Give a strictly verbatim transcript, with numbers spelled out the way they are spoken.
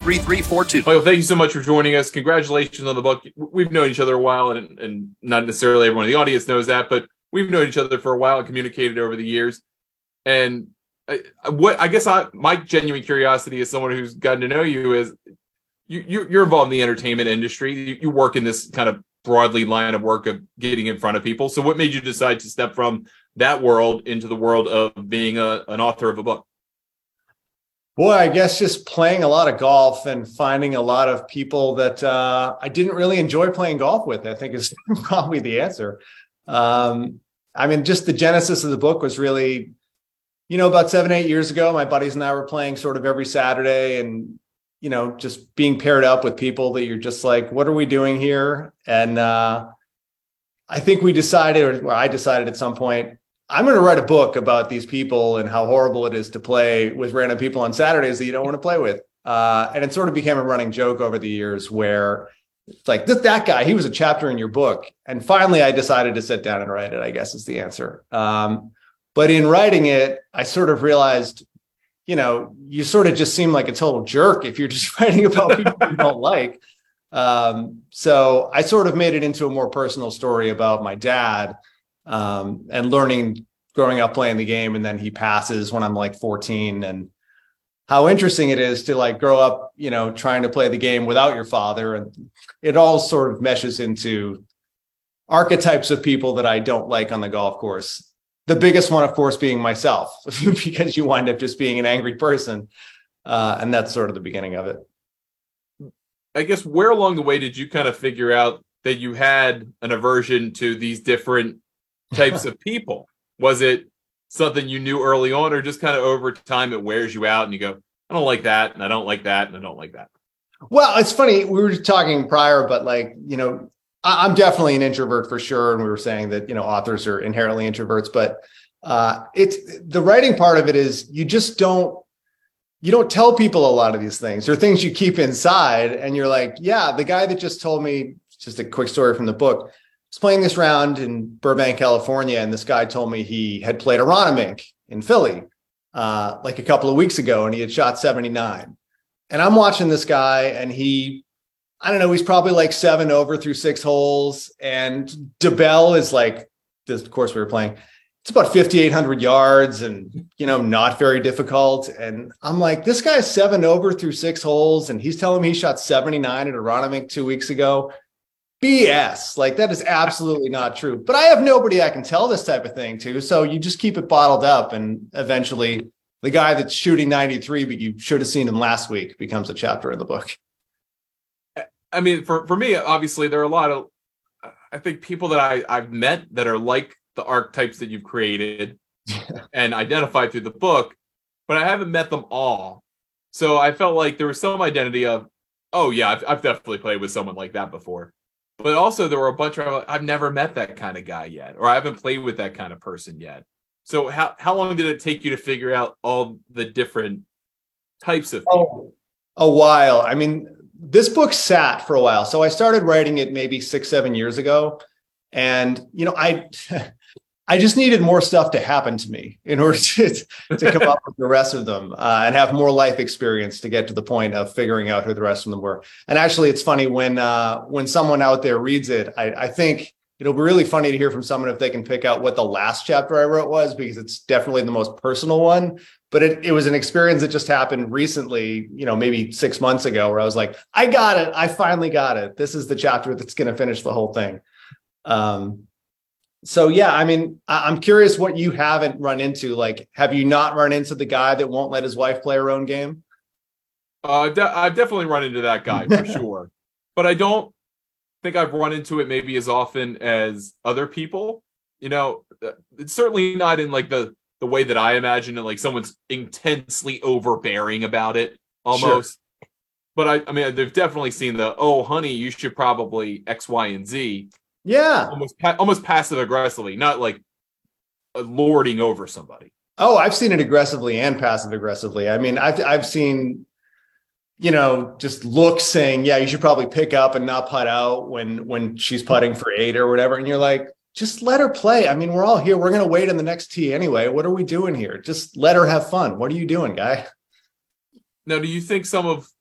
three three four two. Michael, thank you so much for joining us. Congratulations on the book. We've known each other a while, and, and not necessarily everyone in the audience knows that, but we've known each other for a while and communicated over the years. And I, what I guess I, my genuine curiosity as someone who's gotten to know you is you, you're involved in the entertainment industry. You, you work in this kind of broadly line of work of getting in front of people. So what made you decide to step from that world into the world of being a, an author of a book? Boy, I guess just playing a lot of golf and finding a lot of people that uh, I didn't really enjoy playing golf with, I think is probably the answer. Um, I mean, just the genesis of the book was really, you know, about seven, eight years ago, my buddies and I were playing sort of every Saturday and, you know, just being paired up with people that you're just like, what are we doing here? And uh, I think we decided, or well, I decided at some point, I'm going to write a book about these people and how horrible it is to play with random people on Saturdays that you don't want to play with. Uh, and it sort of became a running joke over the years where it's like, this, that guy, he was a chapter in your book. And finally, I decided to sit down and write it, I guess is the answer. Um, but in writing it, I sort of realized, you know, you sort of just seem like a total jerk if you're just writing about people you don't like. Um, so I sort of made it into a more personal story about my dad. Um, and learning, growing up playing the game, and then he passes when I'm like fourteen, and how interesting it is to like grow up, you know, trying to play the game without your father. And it all sort of meshes into archetypes of people that I don't like on the golf course. The biggest one, of course, being myself, because you wind up just being an angry person. Uh, and that's sort of the beginning of it. I guess where along the way did you kind of figure out that you had an aversion to these different types of people? Was it something you knew early on, or just kind of over time it wears you out and you go, I don't like that, and I don't like that, and I don't like that? Well, it's funny. We were talking prior, but like, you know, I'm definitely an introvert for sure. And we were saying that, you know, authors are inherently introverts, but uh, it's the writing part of it is you just don't, you don't tell people a lot of these things. They're things you keep inside. And you're like, yeah, the guy that just told me, just a quick story from the book, I was playing this round in Burbank, California, and this guy told me he had played Aronimink in Philly uh, like a couple of weeks ago, and he had shot seventy-nine. And I'm watching this guy, and he, I don't know, he's probably like seven over through six holes, and DeBell is like, this course we were playing, it's about fifty-eight hundred yards and, you know, not very difficult. And I'm like, this guy's seven over through six holes, and he's telling me he shot seventy-nine at Aronimink two weeks ago. B S, like that is absolutely not true. But I have nobody I can tell this type of thing to. So you just keep it bottled up, and eventually the guy that's shooting ninety-three, but you should have seen him last week, becomes a chapter in the book. I mean, for, for me, obviously there are a lot of, I think people that I, I've met that are like the archetypes that you've created and identified through the book, but I haven't met them all. So I felt like there was some identity of, oh yeah, I've, I've definitely played with someone like that before. But also there were a bunch of, I've never met that kind of guy yet, or I haven't played with that kind of person yet. So how, how long did it take you to figure out all the different types of people? Oh, a while. I mean, this book sat for a while. So I started writing it maybe six, seven years ago. And, you know, I, I just needed more stuff to happen to me in order to, to come up with the rest of them uh, and have more life experience to get to the point of figuring out who the rest of them were. And actually, it's funny when uh, when someone out there reads it, I, I think it'll be really funny to hear from someone if they can pick out what the last chapter I wrote was, because it's definitely the most personal one. But it, it was an experience that just happened recently, you know, maybe six months ago, where I was like, I got it. I finally got it. This is the chapter that's going to finish the whole thing. Um, So, yeah, I mean, I'm curious what you haven't run into. Like, have you not run into the guy that won't let his wife play her own game? Uh, de- I've definitely run into that guy for sure. But I don't think I've run into it maybe as often as other people. You know, it's certainly not in like the, the way that I imagine it, like someone's intensely overbearing about it almost. Sure. But I, I mean, they've definitely seen the, oh, honey, you should probably X, Y, and Z. Yeah. Almost almost passive aggressively, not like lording over somebody. Oh, I've seen it aggressively and passive aggressively. I mean, I've I've seen, you know, just looks saying, yeah, you should probably pick up and not putt out when when she's putting for eight or whatever. And you're like, just let her play. I mean, we're all here. We're going to wait in the next tee anyway. What are we doing here? Just let her have fun. What are you doing, guy? Now, do you think some of